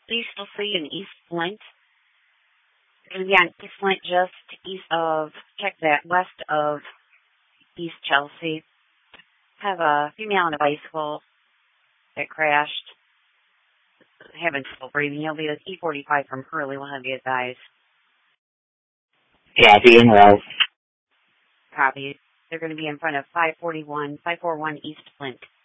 East Chelsea and East Flint. It's going to be on East Flint, just east of, check that, west of East Chelsea. Have a female on a bicycle that crashed. Having trouble breathing. He'll be at E45 from Hurley. We'll have you guys. Yeah, being well. Copy. They're going to be in front of 541 East Flint.